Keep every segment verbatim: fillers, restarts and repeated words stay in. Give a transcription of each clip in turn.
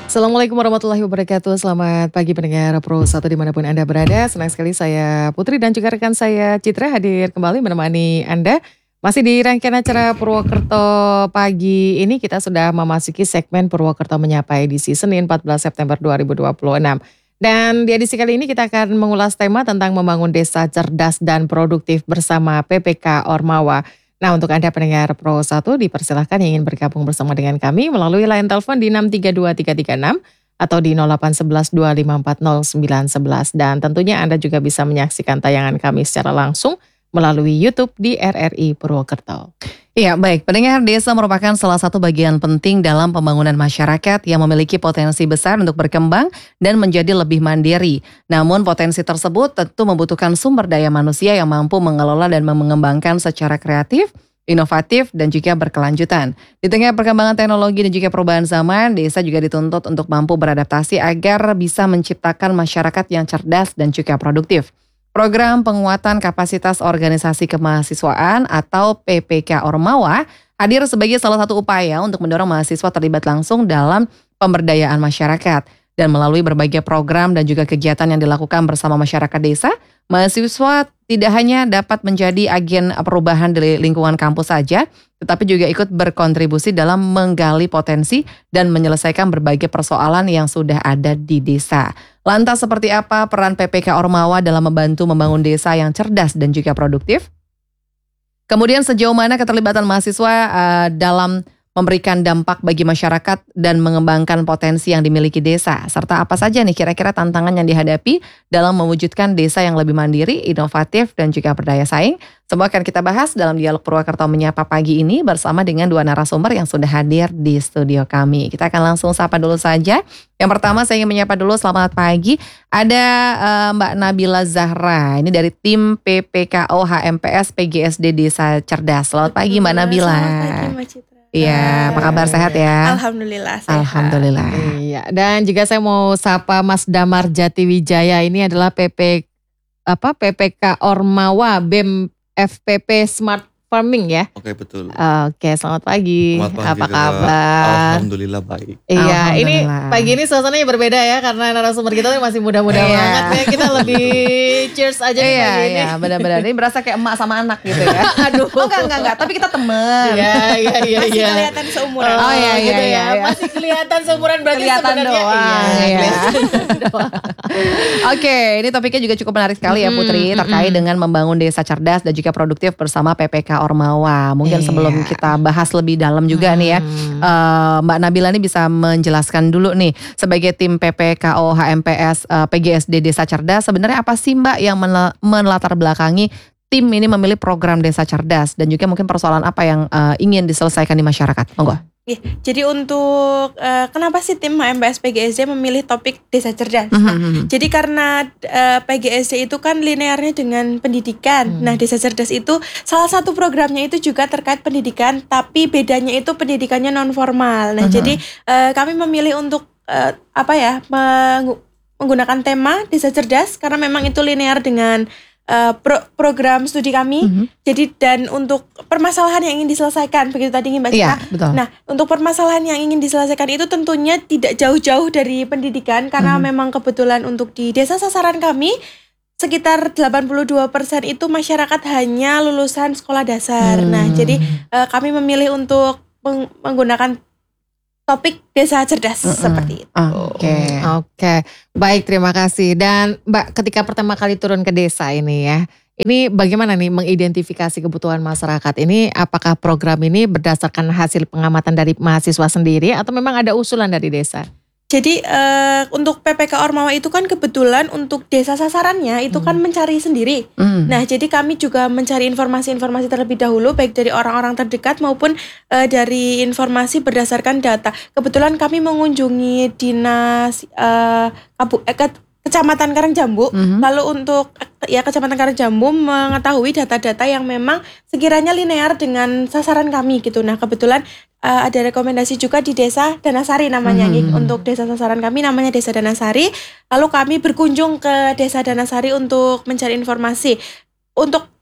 Assalamualaikum warahmatullahi wabarakatuh. Selamat pagi pendengar Pro satu dimanapun Anda berada. Senang sekali saya Putri dan juga rekan saya Citra hadir kembali menemani Anda. Masih di rangkaian acara Purwokerto pagi ini kita sudah memasuki segmen Purwokerto Menyapa edisi Senin empat belas September dua ribu dua puluh enam. Dan di edisi kali ini kita akan mengulas tema tentang membangun desa cerdas dan produktif bersama P P K Ormawa. Nah, untuk Anda pendengar Pro satu dipersilahkan yang ingin bergabung bersama dengan kami melalui line telepon di enam tiga dua tiga tiga enam atau di nol delapan satu satu dua lima empat nol sembilan satu satu. Dan tentunya Anda juga bisa menyaksikan tayangan kami secara langsung melalui YouTube di R R I Purwokerto. Iya, baik. Pendengar, desa merupakan salah satu bagian penting dalam pembangunan masyarakat yang memiliki potensi besar untuk berkembang dan menjadi lebih mandiri. Namun potensi tersebut tentu membutuhkan sumber daya manusia yang mampu mengelola dan mengembangkan secara kreatif, inovatif, dan juga berkelanjutan. Di tengah perkembangan teknologi dan juga perubahan zaman, desa juga dituntut untuk mampu beradaptasi agar bisa menciptakan masyarakat yang cerdas dan juga produktif. Program penguatan kapasitas organisasi kemahasiswaan atau P P K Ormawa hadir sebagai salah satu upaya untuk mendorong mahasiswa terlibat langsung dalam pemberdayaan masyarakat. Dan melalui berbagai program dan juga kegiatan yang dilakukan bersama masyarakat desa, mahasiswa tidak hanya dapat menjadi agen perubahan di lingkungan kampus saja, tetapi juga ikut berkontribusi dalam menggali potensi dan menyelesaikan berbagai persoalan yang sudah ada di desa. Lantas seperti apa peran P P K Ormawa dalam membantu membangun desa yang cerdas dan juga produktif? Kemudian sejauh mana keterlibatan mahasiswa uh, dalam memberikan dampak bagi masyarakat dan mengembangkan potensi yang dimiliki desa, serta apa saja nih kira-kira tantangan yang dihadapi dalam mewujudkan desa yang lebih mandiri, inovatif, dan juga berdaya saing. Semua akan kita bahas dalam dialog Purwokerto Menyapa pagi ini bersama dengan dua narasumber yang sudah hadir di studio kami. Kita akan langsung sapa dulu saja. Yang pertama saya ingin menyapa dulu, selamat pagi. Ada uh, Mbak Nabila Zahra, ini dari tim P P K O H M P S P G S D Desa Cerdas. Selamat pagi Mbak Nabila. Selamat pagi Mbak Citra. Iya, apa kabar, sehat ya? Alhamdulillah sehat. Alhamdulillah. Iya, dan juga saya mau sapa Mas Damar Jatiwijaya. Ini adalah P P apa P P K Ormawa B E M F P P Smart Farming ya. Oke, betul. Oke, selamat pagi. Selamat pagi, Apa Kak. kabar? Alhamdulillah baik. Iya, ini Alhamdulillah. pagi ini suasananya berbeda ya karena narasumber kita tuh masih muda-muda Iya. banget ya. Kita lebih cheers aja nih Iya, pagi ini. iya, benar-benar. Ini berasa kayak emak sama anak gitu ya. Aduh. Oh, enggak, enggak, enggak. Tapi kita temen. Iya, iya, iya, Masih iya. kelihatan seumuran. Oh, iya, iya, gitu iya, ya. iya. Masih kelihatan seumuran berarti Kelihatan sebenarnya doang, iya. iya. kelihatan doang. Oke, ini topiknya juga cukup menarik sekali ya Putri, Mm-mm, terkait mm-mm. dengan membangun desa cerdas dan juga produktif bersama P P K Ormawa. Mungkin Iya. sebelum kita bahas lebih dalam juga nih ya, Hmm. eh, Mbak Nabila ini bisa menjelaskan dulu nih sebagai tim P P K O H M P S eh, P G S D Desa Cerdas, sebenarnya apa sih Mbak yang menla- melatar belakangi tim ini memilih program Desa Cerdas dan juga mungkin persoalan apa yang eh, ingin diselesaikan di masyarakat? Monggo. Iya, jadi untuk eh, kenapa sih tim H M P S P G S D memilih topik desa cerdas? Mhm, Nah, mhm. jadi karena eh, P G S D itu kan linearnya dengan pendidikan. Hmm. Nah, desa cerdas itu salah satu programnya itu juga terkait pendidikan, tapi bedanya itu pendidikannya non formal. Nah, Mhm. jadi eh, kami memilih untuk eh, apa ya menggu- menggunakan tema desa cerdas karena memang itu linear dengan eh, pro- program studi kami. Mhm. Jadi dan untuk permasalahan yang ingin diselesaikan begitu tadi Mbak Citra. Iya, betul. Nah, untuk permasalahan yang ingin diselesaikan itu tentunya tidak jauh-jauh dari pendidikan karena Mhm. memang kebetulan untuk di desa sasaran kami sekitar delapan puluh dua persen itu masyarakat hanya lulusan sekolah dasar. Hmm. Nah, jadi eh, kami memilih untuk meng- menggunakan topik desa cerdas Mm-mm. seperti itu. Oke. Oke, baik, terima kasih. Dan Mbak, ketika pertama kali turun ke desa ini ya, ini bagaimana nih mengidentifikasi kebutuhan masyarakat? Ini apakah program ini berdasarkan hasil pengamatan dari mahasiswa sendiri atau memang ada usulan dari desa? Jadi eh, untuk P P K Ormawa itu kan kebetulan untuk desa sasarannya itu kan mencari sendiri. Hmm. Nah, jadi kami juga mencari informasi-informasi terlebih dahulu baik dari orang-orang terdekat maupun eh, dari informasi berdasarkan data. Kebetulan kami mengunjungi dinas eh, Kabu- eh, Ke- Kecamatan Karangjambu. Mhm. Lalu untuk eh, ya Kecamatan Karangjambu mengetahui data-data yang memang sekiranya linear dengan sasaran kami gitu. Nah, kebetulan eh, ada rekomendasi juga di Desa Danasari namanya. Mhm. Untuk desa sasaran kami namanya Desa Danasari. Lalu kami berkunjung ke Desa Danasari untuk mencari informasi. Untuk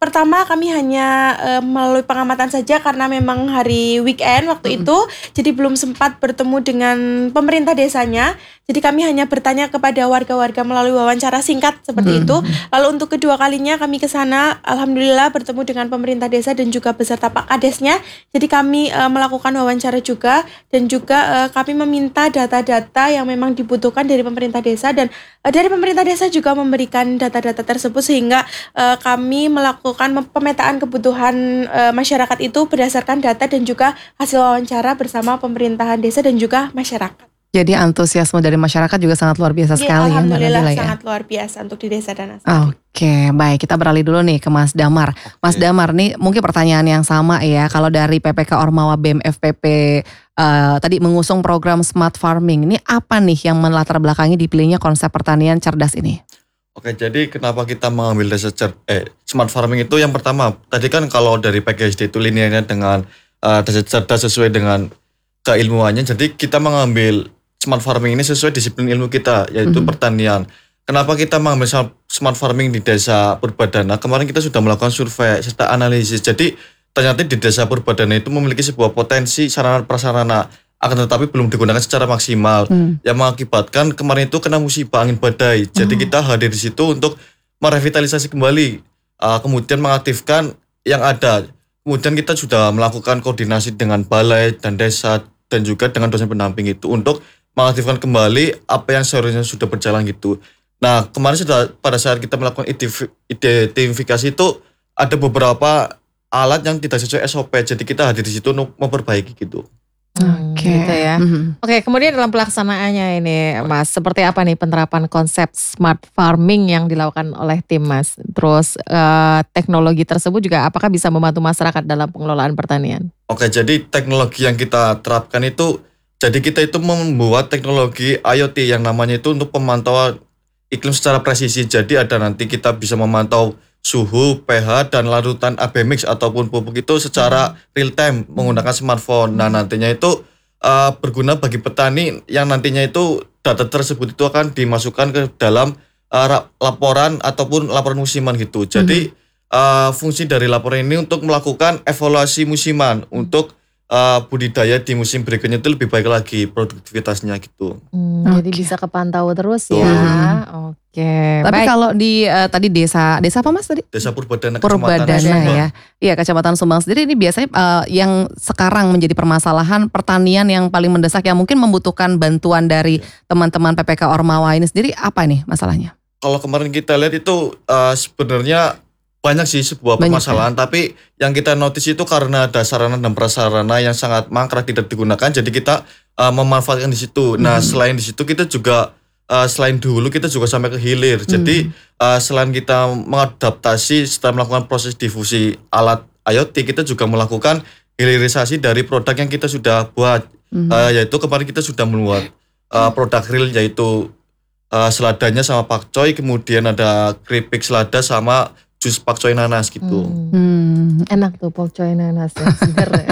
pertama kami hanya uh, melalui pengamatan saja karena memang hari weekend waktu Mm-mm. itu, jadi belum sempat bertemu dengan pemerintah desanya. Jadi kami hanya bertanya kepada warga-warga melalui wawancara singkat seperti Mm-mm. itu. Lalu untuk kedua kalinya kami ke sana, alhamdulillah bertemu dengan pemerintah desa dan juga beserta Pak Kadesnya. Jadi kami uh, melakukan wawancara juga dan juga uh, kami meminta data-data yang memang dibutuhkan dari pemerintah desa dan uh, dari pemerintah desa juga memberikan data-data tersebut sehingga uh, kami melakukan pemetaan kebutuhan uh, masyarakat itu berdasarkan data dan juga hasil wawancara bersama pemerintahan desa dan juga masyarakat. Jadi antusiasme dari masyarakat juga sangat luar biasa Jadi, sekali ya Mbak alhamdulillah Nabila ya. sangat luar biasa untuk di desa Danasari. Oke, baik, kita beralih dulu nih ke Mas Damar. Mas Oke. Damar nih mungkin pertanyaan yang sama ya. Kalau dari P P K Ormawa B M F P P eh, tadi mengusung program Smart Farming, ini apa nih yang melatar belakangi dipilihnya konsep pertanian cerdas ini? Oke, jadi kenapa kita mengambil desa cer- eh, smart farming itu yang pertama, tadi kan kalau dari P G S D itu linearnya dengan uh, desa cerdas sesuai dengan keilmuannya, jadi kita mengambil smart farming ini sesuai disiplin ilmu kita, yaitu Mhm. pertanian. Kenapa kita mengambil sa- smart farming di desa Purbadana? Kemarin kita sudah melakukan survei serta analisis, jadi ternyata di desa Purbadana itu memiliki sebuah potensi sarana prasarana, akan tetapi belum digunakan secara maksimal. Hmm. Yang mengakibatkan kemarin itu kena musibah angin badai. Jadi Oh. kita hadir di situ untuk merevitalisasi kembali, uh, kemudian mengaktifkan yang ada. Kemudian kita sudah melakukan koordinasi dengan balai dan desa dan juga dengan dosen pendamping itu untuk mengaktifkan kembali apa yang seharusnya sudah berjalan gitu. Nah, kemarin sudah pada saat kita melakukan identif- identifikasi itu ada beberapa alat yang tidak sesuai S O P. Jadi kita hadir di situ untuk memperbaiki gitu. Hmm, Oke. gitu ya. Mhm. Oke, kemudian dalam pelaksanaannya ini Mas, seperti apa nih penerapan konsep smart farming yang dilakukan oleh tim Mas? Terus eh, teknologi tersebut juga apakah bisa membantu masyarakat dalam pengelolaan pertanian? Oke, jadi teknologi yang kita terapkan itu, jadi kita itu membuat teknologi I O T yang namanya itu untuk pemantauan iklim secara presisi. Jadi ada nanti kita bisa memantau suhu, pH, dan larutan A B mix ataupun pupuk itu secara real time menggunakan smartphone. Nah, nantinya itu uh, berguna bagi petani yang nantinya itu data tersebut itu akan dimasukkan ke dalam uh, ra- laporan ataupun laporan musiman gitu. Jadi uh, fungsi dari laporan ini untuk melakukan evaluasi musiman untuk uh, budidaya di musim berikutnya itu lebih baik lagi produktivitasnya gitu. Hmm, Jadi Oke. bisa kepantau terus Betul. ya. Oke, Tapi baik. kalau di eh, tadi desa desa apa Mas tadi? Desa Purbadana, Kecamatan Purbadana Sumbang. ya. Iya, Kecamatan Sumbang sendiri ini biasanya eh, yang sekarang menjadi permasalahan pertanian yang paling mendesak yang mungkin membutuhkan bantuan dari teman-teman P P K Ormawa ini sendiri apa nih masalahnya? Kalau kemarin kita lihat itu uh, sebenarnya banyak sih sebuah Banyak, permasalahan, tapi yang kita notice itu karena ada sarana dan prasarana yang sangat mangkrak tidak digunakan, jadi kita uh, memanfaatkan di situ. Nah, Mhm. selain di situ kita juga uh, selain dulu kita juga sampai ke hilir. Jadi uh, selain kita mengadaptasi setelah melakukan proses difusi alat I O T, kita juga melakukan hilirisasi dari produk yang kita sudah buat. Mhm. Uh, yaitu kemarin kita sudah membuat uh, produk real yaitu uh, seladanya sama pakcoy, kemudian ada keripik selada sama jus pakcoy nanas gitu. Hmm, Hmm. Enak tuh pokcoy nanas ya, seger ya.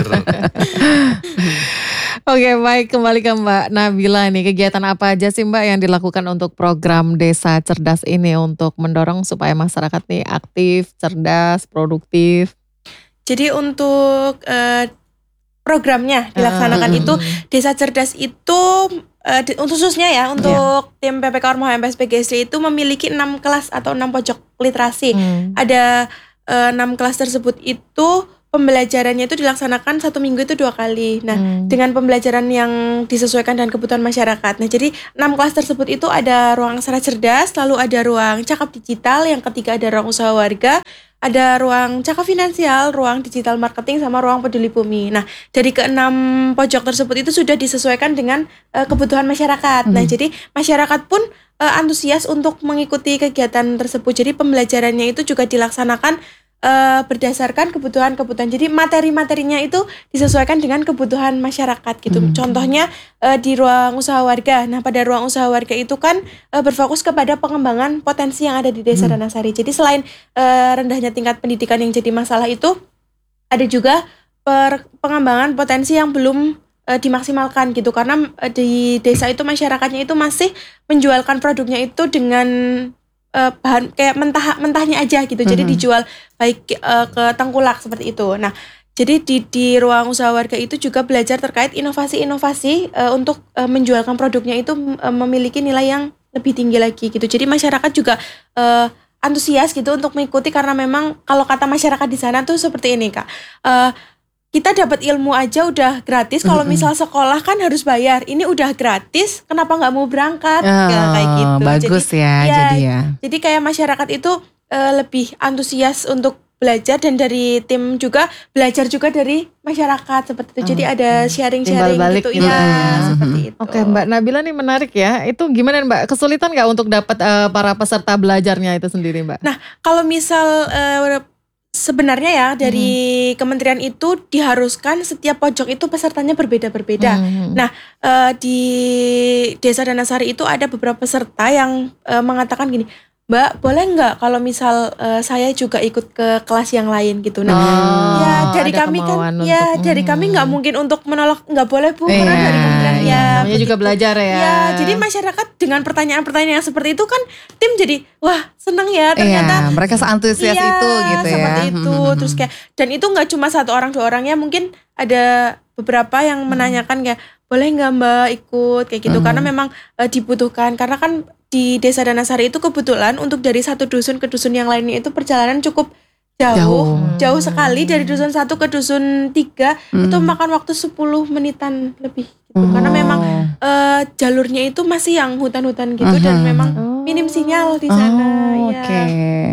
Oke, baik, kembali ke Mbak Nabila nih. Kegiatan apa aja sih Mbak yang dilakukan untuk program Desa Cerdas ini untuk mendorong supaya masyarakat nih aktif, cerdas, produktif? Jadi untuk eh, programnya dilaksanakan Hmm. itu Desa Cerdas itu eh, di- untuk khususnya ya untuk tim P P K Ormawa M P S P G S D itu memiliki enam kelas atau enam pojok literasi. Hmm. Ada eh, enam kelas tersebut itu pembelajarannya itu dilaksanakan satu minggu itu dua kali. Nah, Hmm. dengan pembelajaran yang disesuaikan dengan kebutuhan masyarakat. Nah, jadi enam kelas tersebut itu ada ruang aksara cerdas, lalu ada ruang cakap digital, yang ketiga ada ruang usaha warga, ada ruang cakap finansial, ruang digital marketing, sama ruang peduli bumi. Nah, dari keenam pojok tersebut itu sudah disesuaikan dengan eh, kebutuhan masyarakat. Nah, Hmm. jadi masyarakat pun eh, antusias untuk mengikuti kegiatan tersebut. Jadi pembelajarannya itu juga dilaksanakan eh, berdasarkan kebutuhan-kebutuhan. Jadi materi-materinya itu disesuaikan dengan kebutuhan masyarakat gitu. Hmm. Contohnya eh, di ruang usaha warga. Nah, pada ruang usaha warga itu kan eh, berfokus kepada pengembangan potensi yang ada di Desa Hmm. Danasari. Jadi selain eh, rendahnya tingkat pendidikan yang jadi masalah itu, ada juga per- pengembangan potensi yang belum eh, dimaksimalkan gitu. Karena eh, di desa itu masyarakatnya itu masih menjualkan produknya itu dengan uh, bahan kayak mentah mentahnya aja gitu. Jadi Mhm. dijual baik uh, ke tengkulak seperti itu. Nah, jadi di di ruang usaha warga itu juga belajar terkait inovasi-inovasi uh, untuk uh, menjualkan produknya itu uh, memiliki nilai yang lebih tinggi lagi gitu. Jadi masyarakat juga uh, antusias gitu untuk mengikuti karena memang kalau kata masyarakat di sana tuh seperti ini Kak. Uh, kita dapat ilmu aja udah gratis. Kalau Mm-mm. misal sekolah kan harus bayar. Ini udah gratis, kenapa nggak mau berangkat? Oh, Ya, kayak gitu. bagus Jadi, ya, ya, jadi ya. Jadi kayak masyarakat itu eh, lebih antusias untuk belajar dan dari tim juga belajar juga dari masyarakat seperti itu. Jadi ada sharing-sharing Timbal balik gitu gitu ya, ya. seperti itu. Oke Mbak Nabila nih menarik ya. Itu gimana Mbak? Kesulitan nggak untuk dapat eh, para peserta belajarnya itu sendiri Mbak? Nah, kalau misal eh, sebenarnya ya dari kementerian itu diharuskan setiap pojok itu pesertanya berbeda-berbeda. Hmm. Nah, eh, di Desa Danasari itu ada beberapa peserta yang eh, mengatakan gini, Mbak, boleh nggak kalau misal eh, saya juga ikut ke kelas yang lain gitu. Nah, Oh, ya dari ada kami kan, kemauan ya untuk- dari hmm. kami nggak mungkin untuk menolak, nggak boleh Bu, karena Iya, dari kementerian iya. ya. Namanya juga begitu. belajar ya. Ya, jadi masyarakat dengan pertanyaan-pertanyaan yang seperti itu kan tim jadi wah seneng ya ternyata. Iya, mereka seantusias Iya, itu gitu ya. seperti itu. Terus kayak dan itu nggak cuma satu orang dua orang ya, mungkin ada beberapa yang menanyakan kayak boleh nggak Mbak ikut kayak gitu Hmm. karena memang eh, dibutuhkan karena kan di Desa Danasari itu kebetulan untuk dari satu dusun ke dusun yang lainnya itu perjalanan cukup jauh Jauh. jauh, sekali dari dusun satu ke dusun tiga Hmm. itu makan waktu sepuluh menitan lebih gitu. Karena memang eh, jalurnya itu masih yang hutan-hutan gitu dan Mhm. memang Oh. minim sinyal di sana Oh, ya. oke.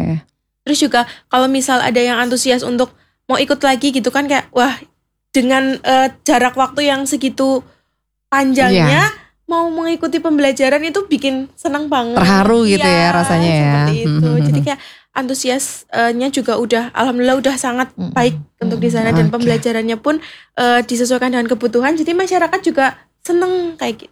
Terus juga kalau misal ada yang antusias untuk mau ikut lagi gitu kan kayak wah dengan eh, jarak waktu yang segitu panjangnya mau mengikuti pembelajaran itu bikin senang banget. Terharu gitu Iya, ya rasanya ya. Seperti itu. Hmm. Jadi kayak antusiasnya juga udah alhamdulillah udah sangat Hmm. baik untuk di sana dan Oke. pembelajarannya pun eh, disesuaikan dengan kebutuhan. Jadi masyarakat juga seneng kayak gitu.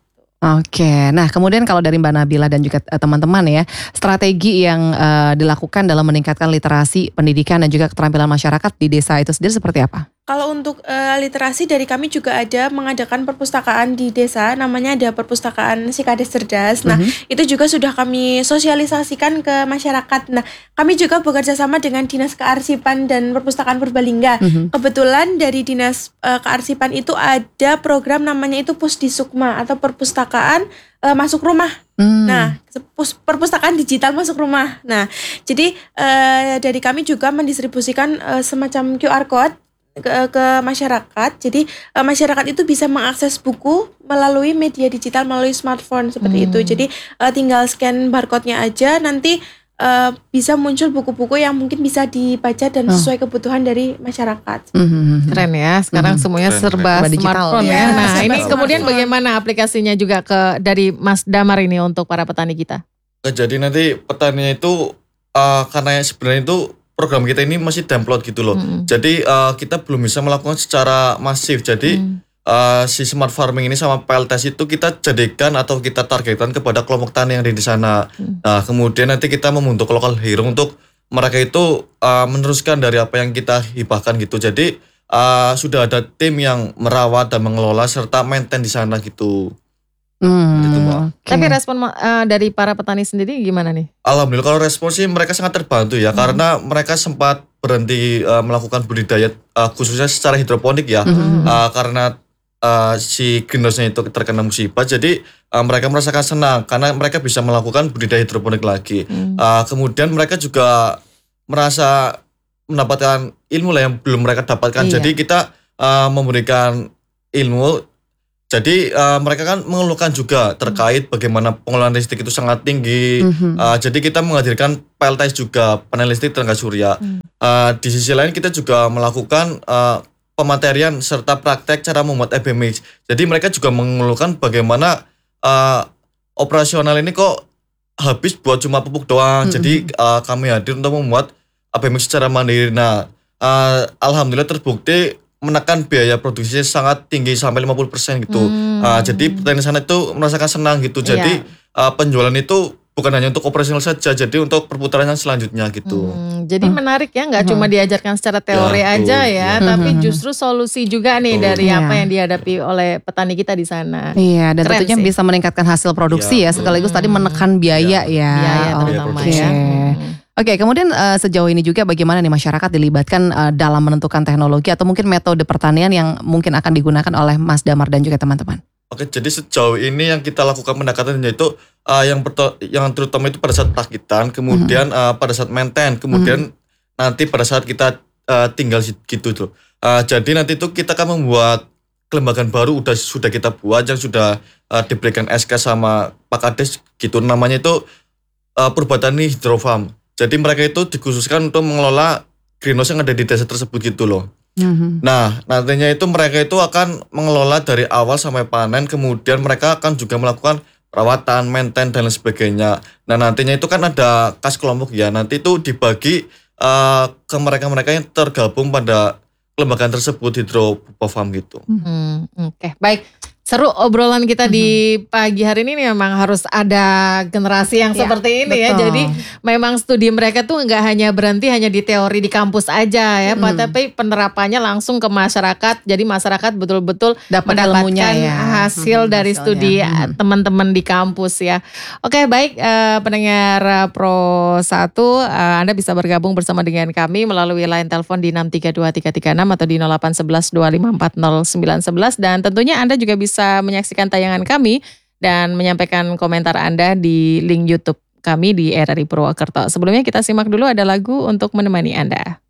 Oke, nah kemudian kalau dari Mbak Nabila dan juga eh, teman-teman ya, strategi yang eh, dilakukan dalam meningkatkan literasi, pendidikan dan juga keterampilan masyarakat di desa itu sendiri seperti apa? Kalau untuk eh, literasi dari kami juga ada mengadakan perpustakaan di desa, namanya ada perpustakaan Si Kades Cerdas. Nah, Mhm. itu juga sudah kami sosialisasikan ke masyarakat. Nah, kami juga bekerja sama dengan Dinas Kearsipan dan Perpustakaan Purbalingga. Mhm. Kebetulan dari Dinas eh, Kearsipan itu ada program namanya itu Pusdisukma atau perpustakaan eh, masuk rumah. Hmm. Nah, pus- perpustakaan digital masuk rumah. Nah, jadi eh, dari kami juga mendistribusikan eh, semacam Q R code ke, ke masyarakat. Jadi eh, masyarakat itu bisa mengakses buku melalui media digital melalui smartphone seperti Hmm. itu. Jadi eh, tinggal scan barcode-nya aja, nanti eh, bisa muncul buku-buku yang mungkin bisa dibaca dan Oh. sesuai kebutuhan dari masyarakat. Mhm. Keren ya, sekarang Mhm. semuanya Keren, serba keren. Digital smartphone ya. ya. Iya, Nah serba ini kemudian smartphone. bagaimana aplikasinya juga ke dari Mas Damar ini untuk para petani kita? Nah, jadi nanti petaninya itu uh, karena sebenarnya itu program kita ini masih download gitu loh. Mm-mm. Jadi uh, kita belum bisa melakukan secara masif. Jadi Mm. uh, si smart farming ini sama P L T S itu kita jadikan atau kita targetkan kepada kelompok tani yang ada di sana. Mm. Nah, kemudian nanti kita membentuk local hero untuk mereka itu uh, meneruskan dari apa yang kita hibahkan gitu. Jadi uh, sudah ada tim yang merawat dan mengelola serta maintain di sana gitu. Hmm, Gitu, Mbak. oke. Tapi respon eh, dari para petani sendiri gimana nih? Alhamdulillah kalau respon sih mereka sangat terbantu ya, karena mereka sempat berhenti uh, melakukan budidaya uh, khususnya secara hidroponik ya. Mhm. Uh, karena uh, si greenhouse-nya itu terkena musibah, jadi uh, mereka merasakan senang karena mereka bisa melakukan budidaya hidroponik lagi. Hmm. Uh, kemudian mereka juga merasa mendapatkan ilmu lah yang belum mereka dapatkan. Iya. Jadi kita uh, memberikan ilmu. Jadi uh, mereka kan mengeluhkan juga terkait bagaimana pengolahan listrik itu sangat tinggi. Mhm. Uh, jadi kita menghadirkan P L T S juga, panel listrik tenaga surya. Hmm. Uh, di sisi lain kita juga melakukan uh, pematerian serta praktek cara membuat E B M X. Jadi mereka juga mengeluhkan bagaimana uh, operasional ini kok habis buat cuma pupuk doang. Mm-mm. Jadi uh, kami hadir untuk membuat E B M X secara mandiri. Nah, uh, alhamdulillah terbukti menekan biaya produksinya sangat tinggi sampai lima puluh persen gitu. Hmm. Uh, jadi petani sana itu merasakan senang gitu. Jadi Iya. uh, penjualan itu bukan hanya untuk operasional saja, jadi untuk perputaran yang selanjutnya gitu. Hmm, jadi Hmm. menarik ya, nggak Hmm. cuma diajarkan secara teori Ya, aja betul, ya, ya. tapi Hmm. justru solusi juga nih Betul. dari Iya. apa yang dihadapi oleh petani kita di sana. Iya, dan Keren tentunya sih. bisa meningkatkan hasil produksi ya, Iya, betul. sekaligus tadi menekan biaya Iya, ya. Biaya Oke. terutama Biaya ya. produksi. Hmm. Oke, kemudian eh, sejauh ini juga bagaimana nih masyarakat dilibatkan eh, dalam menentukan teknologi atau mungkin metode pertanian yang mungkin akan digunakan oleh Mas Damar dan juga teman-teman? Oke, jadi sejauh ini yang kita lakukan pendekatan yaitu uh, yang perto- yang terutama itu pada saat perakitan, kemudian uh, pada saat maintain, kemudian nanti pada saat kita uh, tinggal si- gitu tuh. Uh, jadi nanti itu kita akan membuat kelembagaan baru udah sudah kita buat yang sudah uh, diberikan S K sama Pak Kades gitu, namanya itu uh, Purbatani Hydrofarm. Jadi mereka itu dikhususkan untuk mengelola greenhouse yang ada di desa tersebut gitu loh. Mhm. Nah, nantinya itu mereka itu akan mengelola dari awal sampai panen, kemudian mereka akan juga melakukan perawatan, maintain dan lain sebagainya. Nah, nantinya itu kan ada kas kelompok ya. Nanti itu dibagi uh, ke mereka-mereka yang tergabung pada kelembagaan tersebut Hydrofarm gitu. Hmm, Oke, baik. Seru obrolan kita di pagi hari ini nih, memang harus ada generasi yang Ya, seperti ini ya. betul. Jadi memang studi mereka tuh nggak hanya berhenti hanya di teori di kampus aja ya, Pak, Mm. tapi penerapannya langsung ke masyarakat. Jadi masyarakat betul-betul Dapat mendapatkan ilmunya ya. hasil Mhm, dari hasilnya. studi Mhm. eh, teman-teman di kampus ya. Oke, baik eh, pendengar eh, Pro satu, eh, Anda bisa bergabung bersama dengan kami melalui line telepon di enam tiga dua tiga tiga enam atau di nol delapan satu satu dua lima empat nol sembilan satu satu, dan tentunya Anda juga bisa menyaksikan tayangan kami dan menyampaikan komentar Anda di link YouTube kami di R R I Purwokerto. Sebelumnya kita simak dulu ada lagu untuk menemani Anda.